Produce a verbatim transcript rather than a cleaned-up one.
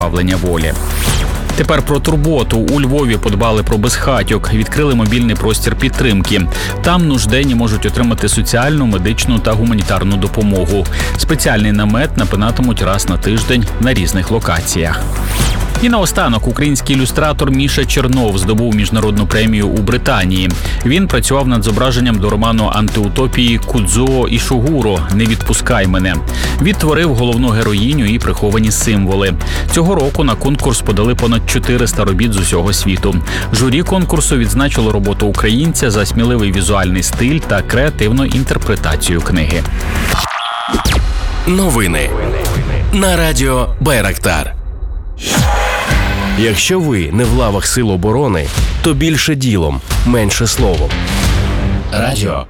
позбавлення волі. Тепер про турботу. У Львові подбали про безхатьок, відкрили мобільний простір підтримки. Там нужденні можуть отримати соціальну, медичну та гуманітарну допомогу. Спеціальний намет напинатимуть раз на тиждень на різних локаціях. І наостанок український ілюстратор Міша Чернов здобув міжнародну премію у Британії. Він працював над зображенням до роману антиутопії Кудзуо Ішигуро «Не відпускай мене». Відтворив головну героїню і приховані символи. Цього року на конкурс подали понад чотириста робіт з усього світу. Журі конкурсу відзначило роботу українця за сміливий візуальний стиль та креативну інтерпретацію книги. Новини на радіо Байрактар. Якщо ви не в лавах Сил оборони, то більше ділом, менше словом. Радіо